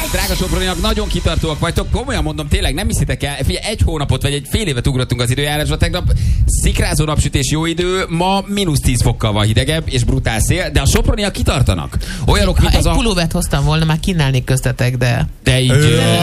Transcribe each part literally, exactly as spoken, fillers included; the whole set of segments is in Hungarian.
drága soproniak, nagyon kitartóak vagytok. Komolyan mondom, tényleg nem hiszitek el. Figyelj, egy hónapot vagy egy fél évet ugrottunk az időjárásba. Tegnap szikrázó napsütés, jó idő, ma mínusz tíz fokkal van hidegebb és brutál szél, de a soproniak kitartanak. Olyanok, ha mint egy az a... pulóvert hoztam volna, már kínálnék köztetek, de... De így...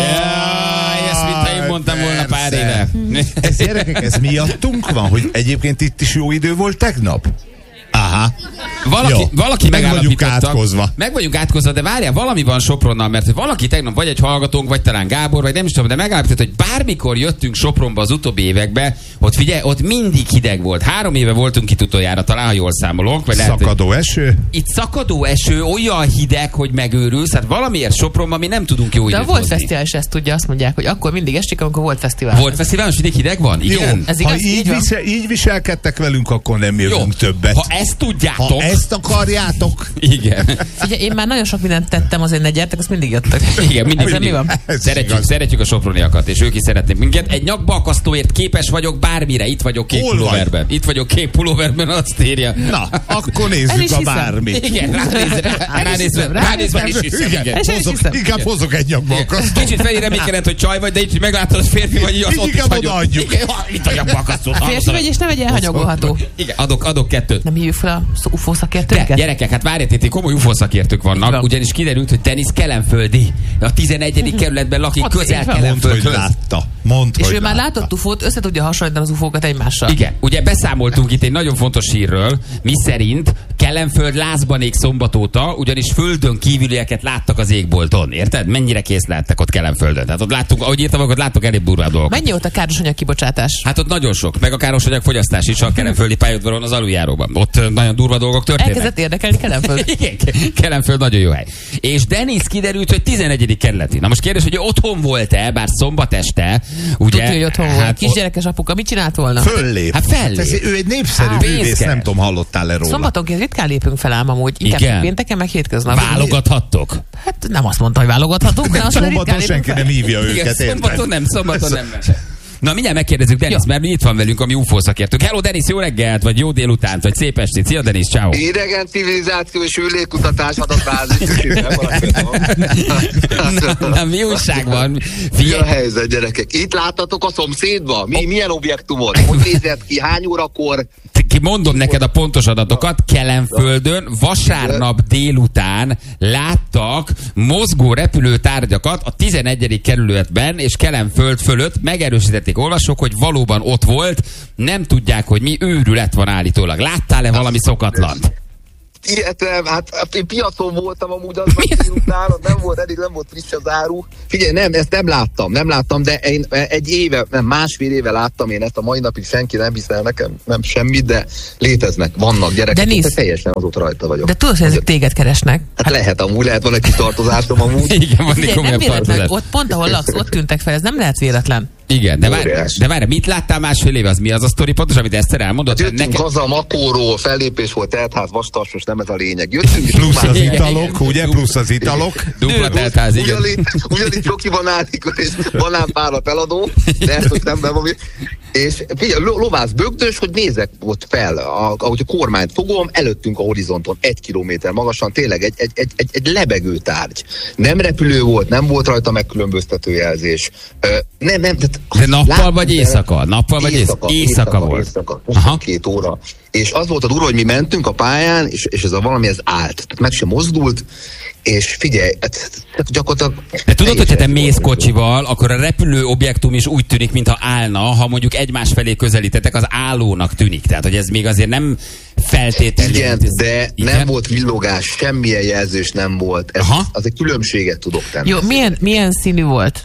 Ezt, mint ha én mondtam volna pár éve. Ez gyerekek, ez miattunk van, hogy egyébként itt is jó idő volt tegnap? Aha. Valaki, Jó, valaki meg vagyunk átkozva. Meg vagyunk átkozva, de várjál, valami van Sopronnal, mert valaki tegnap, vagy egy hallgatónk, vagy talán Gábor, vagy nem is tudom, de megállapított, hogy bármikor jöttünk Sopronba az utóbbi években, ott figyelj, ott mindig hideg volt. Három éve voltunk itt utoljára, talán, ha jól számolok. Vagy szakadó lehet, eső? Itt szakadó eső, olyan hideg, hogy megőrülsz. Hát valamiért Sopronban mi nem tudunk jó időt de volt hozni. fesztivál, és ezt tudja, azt mondják, hogy akkor mindig esik, amikor volt fesztivál. Volt fesztivál, és mindig hideg van? Igen. Jó, ez igaz, ha így, így, visel, így viselkedtek velünk, akkor nem jövünk Jó. többet. Ha ezt tudjátok. Ha ezt akarjátok. Igen. Ugye, én már nagyon sok mindent tettem, azért ne gyertek, azt mindig jöttek. Igen, mindig. Ezzel mi van? Szeretjük, szeretjük a soproniakat, és ők is szeretnék minket. Egy nyakbalkasztóért képes vagyok bármire. Itt vagyok kék pulóverben. Itt vagyok kék pulóverben, azt írja. Na, akkor nézzük a bármit. Igen, ránézve, ránézve, ránézve is hiszem. Inkább hozok egy nyakbalkasztót. Kicsit felé reménykedett, hogy csaj vagy, de így meglátod, hogy férfi vagy, így azt ott is hagyom. odaadjuk. Itt a nyakbalkasztót. Férfi vagy, és nem egy elhanyagolható. Igen, adok, adok kettőt. Nem hívjuk fel a u f o szakértőket? De, gyerekek, hát várjátok, itt komoly u f o szakértők vannak, ugyanis kiderült, hogy Denis kelenföldi. A tizenegyedik kerületben lakik, közel Kelenföldhöz. Mondd, hogy látta. Mondd, és hogy ő már látta. látott u f o-t, össze tudja hasonlítani az u f o-kat egymással. Igen, ugye beszámoltunk itt egy nagyon fontos hírről, mi szerint Kelenföld lázban ég szombat óta, ugyanis földön kívülieket láttak az égbolton. Érted? Mennyire kész lehettek ott Kelenföldön? Tehát ott láttuk, ahogy írtam, ott láttok elég durvá dolgokat. Mennyi volt a károsanyag kibocsátás? Hát ott nagyon sok, meg a károsanyag fogyasztás is a kelenföldi pályaudvaron az aluljáróban. Ott nagyon durva dolgok történnek. Elkezdett érdekelni Kelenföld. Igen, Kelenföld nagyon jó hely. És Denis kiderült, hogy tizenegyedik kerületi. Na most kérdés, hogy otthon volt-e, bár szombat este, ugye? Tudja, hogy otthon hát volt. Kisgyerekes apuka, mit csinált volna? Föllép. Hát fellép. Hát ez, ő egy népszerű Hát, művész, pénzkeres. nem tudom, hallottál-e róla. Szombatonként ritkán lépünk fel ám amúgy. Inkább Igen. pénteken, meg hétköznap. Válogathattok. Hát nem azt mondta, hogy válogathatunk, de azt mondta, Szombaton senki nem hívja Igen, őket, szombaton érted? nem, szombaton nem. Na, mindjárt megkérdezzük Denis, mert mi itt van velünk, ami u f o szakértők. Hello, Denis, jó reggelt, vagy jó délutánt, vagy szép estét. Szia, Denis, ciao. Idegen civilizáció és űrlégkutatás adatbázis. na, na, mi újság van? Mi Figyelj. a helyzet, gyerekek? Itt láttatok a szomszédba? Mi, milyen objektumot? Hogy nézett ki? Hány órakor? Ki mondom neked a pontos adatokat, Kelenföldön vasárnap délután láttak mozgó repülőtárgyakat a tizenegyedik kerületben és Kelenföld fölött. Megerősítették olvasók, hogy valóban ott volt, nem tudják, hogy mi őrület van állítólag. Láttál-e valami szokatlant? Illetve, hát én piacon voltam amúgy az délután, nem volt eddig, nem volt friss az áru. Figyelj, nem, ezt nem láttam, nem láttam, de én egy éve, nem, másfél éve láttam én ezt, a mai napig senki nem hiszel nekem, nem semmit, de léteznek, vannak gyerekek, Denis, de teljesen azóta rajta vagyok. De tudod, hogy ezek téged keresnek? Hát lehet amúgy, lehet van egy kitartozásom amúgy. Igen, van egy Figyelj, nem komolyabb véletlen, tartozás. ott pont ahol laksz, ott tűntek fel, ez nem lehet véletlen. Igen, de várj, Óriás. de várj, mit láttál másfél éve? Az mi az a sztori pontos, amit Eszter elmondott? Hát jöttünk Neked... haza Makóról, fellépés volt, teltház, vastas, most nem ez a lényeg. Jöttünk, és Plusz az már- italok, ugye? Plusz az italok. Dupla teltház, igen. Ugyanígy, ugyanígy csoki banálik, és banánpárat eladó, de ezt most nem nem ami. És figyelj, lo- lovász bögdös, hogy nézek ott fel, a, ahogy a kormányt fogom, előttünk a horizonton, egy kilométer magasan, tényleg egy, egy, egy, egy, egy lebegő tárgy. Nem repülő volt, nem volt rajta megkülönböztető jelzés. Ö, nem, nem, tehát De nappal láttam, vagy de- éjszaka? Nappal vagy éjszaka? Éjszaka volt. Éjszaka, Aha. huszonkettő óra. És az volt a durva, hogy mi mentünk a pályán, és, és ez a valami, ez állt. Tehát meg sem mozdult, és figyelj, hát, gyakorlatilag... De tudod, hogyha te mész kocsival, akkor a repülő objektum is úgy tűnik, mintha állna, ha mondjuk egymás felé közelítetek, az állónak tűnik. Tehát, hogy ez még azért nem feltétlenül... Igen, de igen? nem volt villogás, semmilyen jelzés nem volt. Ez, Aha. az egy különbséget tudok tenni. Jó, milyen, milyen színű volt?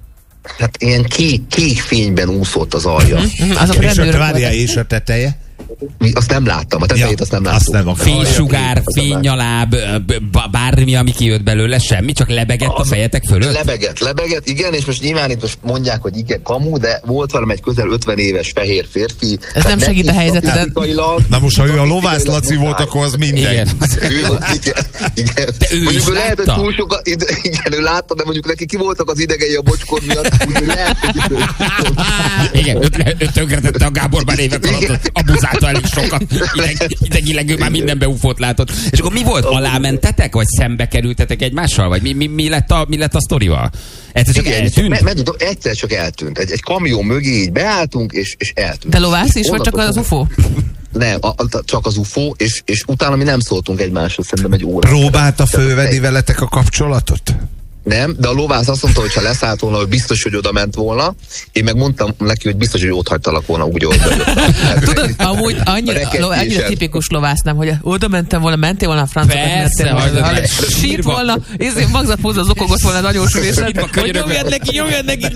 Hát ilyen kék, kék fényben úszott az alja. Mhm, azok És a rendőrök várjál, voltak. és a teteje? Mi, azt nem láttam, a tetejét azt nem láttam. azt nem akarom. Fénysugár, fénynyaláb, b- bármi, ami kijött belőle, semmi, csak lebegett a fejetek fölött? Lebegett, lebegett, igen, és most nyilván itt most mondják, hogy igen, kamu, de volt valami egy közel ötven éves fehér férfi. Ez nem neki segít a helyzeteden. fizikailag- Na most, ha ő a lovász Laci volt, akkor az minden. Igen. Ő, igen, igen. De ő mondjuk is ő lehet, hogy látta? túl sokat, igen, ő látta, de mondjuk neki ki voltak az idegei a bocskor miatt, úgyhogy lehet, hogy ő- Igen, ő, ő tönkretette a Gábor már évek alatt a használta elég sokat. Ideg, idegillegő már mindenbe ufót látott. És akkor mi volt? Alámentetek? Vagy szembe kerültetek egymással? Vagy mi, mi, mi, lett, a, mi lett a sztorival? Egyszer csak Igen, eltűnt? me, me, egyszer csak eltűnt. Egy, egy kamion mögé így beálltunk, és, és eltűnt. Te lovász is, vagy csak az ufó? Nem, a, a, csak az ufó, és, és utána mi nem szóltunk egymáshoz, szerintem egy óra. Próbálta fölvenni veletek a kapcsolatot? Nem, de a lovász azt mondta, hogy ha leszállt volna, hogy biztos, hogy oda ment volna. Én meg mondtam neki, hogy biztos, hogy ott hagytalak volna, úgy oda. Tudod, amúgy annyira, lo, annyira tipikus lovász, nem, hogy oda mentem volna, mentél volna a francba. Persze, hogy sírt volna, és magzatpózza zokogott volna az anyósülésen. Hogy nyomjad neki, nyomjad neki,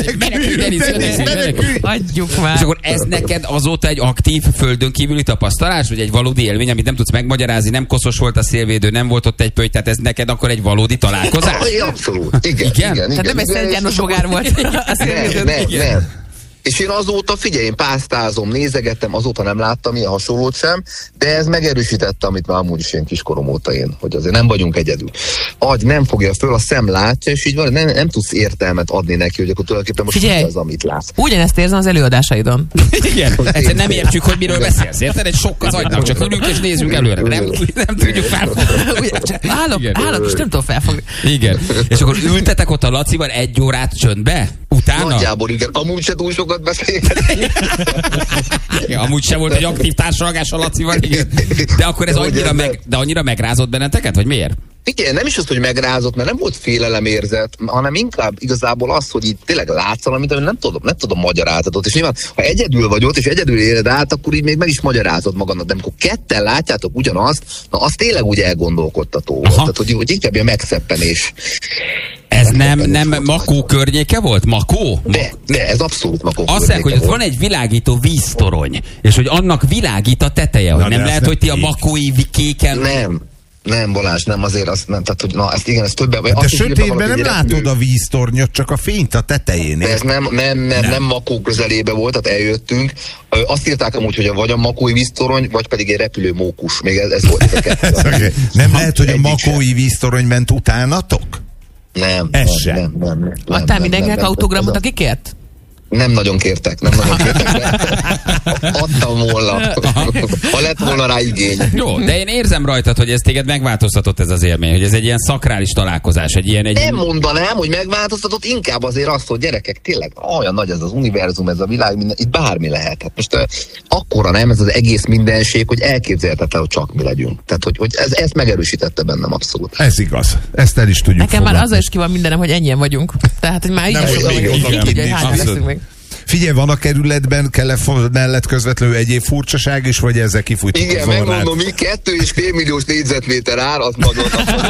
Denis. Adjuk már. És akkor ez neked azóta egy aktív földön kívüli tapasztalás, vagy egy valódi élmény, amit nem tudsz megmagyarázni, nem koszos volt a szélvédő, nem volt ott egy pöly, tehát ez neked akkor egy valódi találkozás? Abszolút. Igen, igen, igen. Tehát nem egy Szent János bogár volt. Nem, nem, nem. És én azóta, figyelj, én pásztázom, nézegettem, azóta nem láttam ilyen hasonlót sem, de ez megerősítette, amit már amúgy is én kiskorom óta én, hogy azért nem vagyunk egyedül. Agy nem fogja föl, a szem látja, és így van, nem, nem tudsz értelmet adni neki, hogy akkor tulajdonképpen most figyelj, az, amit látsz. Ugyanezt érzem az előadásaidon. Igen, egyszerűen nem értjük, hogy miről beszélsz, érted? Egy sok az agynak, csak ülünk és nézzünk előre. Nem, nem tudjuk felfogni. Állok, állok, és nem tudom felfogni. Igen. És akkor ültetek ott a Lacival egy órát csöndbe? Utána? Nagyjából igen. Amúgy se túl sokat beszéltek. Ja, amúgy sem volt egy aktív társalgás a Lacival, igen. De akkor ez annyira, meg, de annyira megrázott benneteket, vagy miért? Igen, nem is az, hogy megrázott, mert nem volt félelemérzet, hanem inkább igazából az, hogy így tényleg látsz valamit, amit nem tudom, nem tudom magyarázatot. És nyilván, ha egyedül vagy ott, és egyedül éled át, akkor így még meg is magyarázod magadnak. De amikor ketten látjátok ugyanazt, na az tényleg úgy elgondolkodtató volt. Tehát, hogy, hogy inkább ilyen megszeppenés. Ez nem, nem Makó környéke volt? Makó? De, de ez abszolút Makó környéke. Azt mondják, hogy ott van egy világító víztorony, és hogy annak világít a teteje, hogy nem lehet, hogy ti a makói kéken... Nem. Nem, Balázs, nem azért azt nem, tehát hogy na, ezt igen, ezt többen... De sötétben nem látod a víztornyot, csak a fényt a tetején. De ez nem, nem, nem, nem. nem Makó közelébe volt, tehát eljöttünk. Azt írták amúgy, hogy vagy a makói víztorony, vagy pedig egy repülő mókus. Még ez, ez volt ez a kettő. Okay. Nem lehet, hogy a makói víztorony ment utánatok? Nem. Ez nem, sem. Nem, nem, nem, adtál mindenkinek autogramot, aki kért? Nem nagyon kértek, nem nagyon kértek, de adtam volna, ha lett volna rá igény. Jó, de én érzem rajtad, hogy ez téged megváltoztatott ez az élmény, hogy ez egy ilyen szakrális találkozás, egy ilyen... Egy... Nem mondanám, hogy megváltoztatott, inkább azért azt, hogy gyerekek, tényleg olyan nagy ez az univerzum, ez a világ, minden, itt bármi lehet. Hát most uh, akkora nem, ez az egész mindenség, hogy elképzelhetetlen, hogy csak mi legyünk. Tehát, hogy, hogy ez, ezt megerősítette bennem abszolút. Ez igaz, ezt el is tudjuk. Nekem fogadni. Már azzal is ki van mindenem, hogy ennyien vagyunk. Tehát, hogy már így is sokan vagyunk. Figyelj, van a kerületben Kelef mellett közvetlenül egyéb furcsaság is, vagy ezzel kifújtuk igen, az orrát? megmondom, mi kettő és fél milliós négyzetméter ár, az nagyon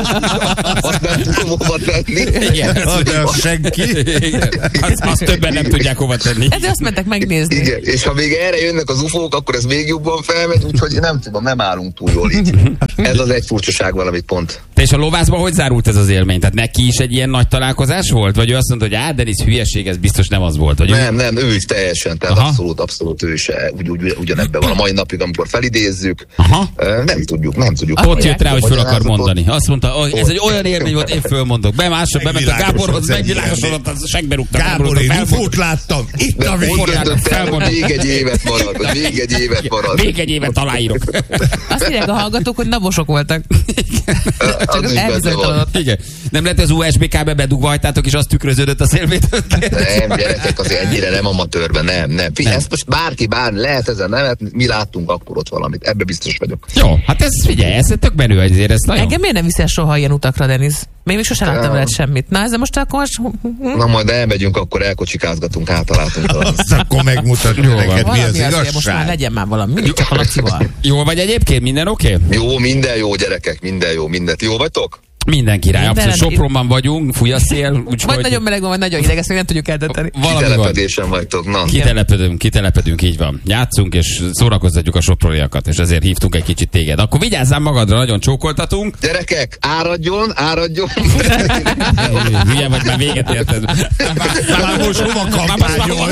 azt nem tudom hova tenni. Igen, az senki. Azt, azt többen nem tudják hova tenni. De azt mentek megnézni. Igen, és ha még erre jönnek az ufók, akkor ez még jobban felmegy, úgyhogy nem tudom, nem állunk túl jól így. Ez az egy furcsaság valami pont. Te és a lovászban hogy zárult ez az élmény? Tehát neki is egy ilyen nagy találkozás volt? Vagy ő azt mondta, hogy á, Denis, hülyeség, ez biztos nem az volt? Hogy nem, nem, ő is teljesen, tehát aha. abszolút, abszolút ő is ugy, ugy, ugyanebben van a mai napig, amikor felidézzük. Aha. Nem tudjuk, nem tudjuk. Ott jött rá, hogy föl akar mondani. Azt mondta, hogy ez egy olyan élmény volt, én fölmondok. Bemások, bement a Gáborhoz, megvilágosodott, az segbe rúgta. Gábor, én ufót láttam. Itt a végén. Még egy évet marad, még egy évet marad. Még egy évet aláírok. Azt írják a hallgatók, hogy nabosok voltak. Csak az elbizonytalanodott. Igen. Nem lehet az u es bé kábe bedugva hagytátok, és azt tükröződött a szélvétől. Nem, gyerekek, azért ennyire nem amatőrben, nem, nem. Figyelj, ezt most bárki, bár lehet ezen nevet, mi láttunk akkor ott valamit, ebbe biztos vagyok. Jó, hát ez figyelj, ez tök menő, azért ez nagyon. Engem miért nem viszel soha ilyen utakra, Denis? Még még sosem láttam veled semmit. Na, ezzel most akkor... Na majd elmegyünk, akkor elkocsikázgatunk, átaláltunk valamit. Azt akkor megmutatjuk neked, mi az igazság. Most már legyen már valami, mindig csak a Lacival. Jó vagy egyébként? Minden oké? Okay? Jó, minden jó, gyerekek, minden jó, mindent. Jó vagytok? Minden király, minden abszolút Sopronban vagyunk, fúj a szél. Úgy vagy nagyon meleg van, vagy nagyon hideg, ezt még nem tudjuk eldönteni. Kitelepedésen vagytok, na. Kitelepedünk, kitelepedünk, így van. Játszunk, és szórakoztatjuk a soproniakat, és ezért hívtunk egy kicsit téged. Akkor vigyázzál magadra, nagyon csókoltatunk. Gyerekek, áradjon, áradjon. Hülye vagy, már véget érted. Már most hova kampányol?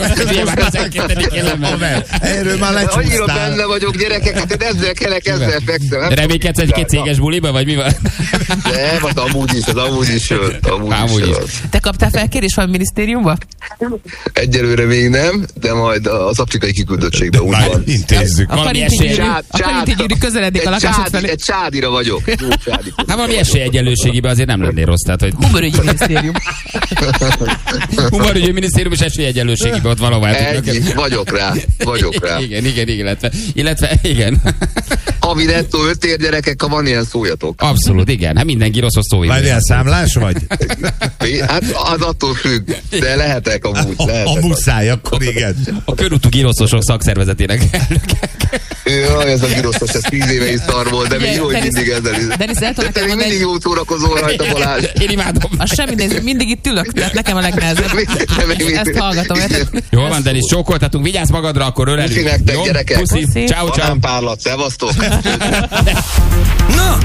Erről már lecsúsztál. Annyira benne vagyok, gyerekek, hát én ezzel kelek, ezzel fekszem. Reménykedsz egy-két céges buliba, vagy mi van? nem. Nem, hát amúgy is, az amúgy is jön. Amúgy, amúgy is. is. Jön. Te kaptál felkérés valami minisztériumba? Egyelőre még nem, de majd az afrikai kiküldöttségben úgy Már van. intézzük. A Valami karinti esély- gyűrű, Csád- a karinti csád- gyűrű közeledik a egy lakásod csádi- felé. Egy csádira vagyok. Jó csádi. Hát valami esélyegyenlőségiben azért nem lennél rossz. Tehát, hogy Humorügyi minisztérium. humorügyi minisztérium és esélyegyenlőségiben ott valahol el Ennyi, tudnak. vagyok rá, vagyok rá. Igen, igen, igen, illetve, illetve igen. Havi nettó öt ér gyerekek, ha van ilyen, szóljatok. Abszolút, igen. Hát mindenki rosszos szó. Várjál, számlás vagy? Hát az attól függ, de lehetek amúgy. A, Lehetek. a muszáj, akkor igen. A körútú giroszosok szakszervezetének elnöke. Jaj, ez a giroszos, ez tíz éve is szar volt, de még jó, hogy Denis- mindig ezzel is. Denis, el De tudom te még neked mindig mondani, jó szórakozol rajta, Balázs. Én imádom. az semmi néző, mindig itt ülök, tehát nekem a legnehezebb. Ezt hallgatom, érted? Jól van, Denis, csókoltatunk, vigyázz magadra, akkor Puszi ölelünk. nektek, Jó? gyerekek. Puszi, Puszi. ciao, ciao. Banánpárlat, szevasztok. Na,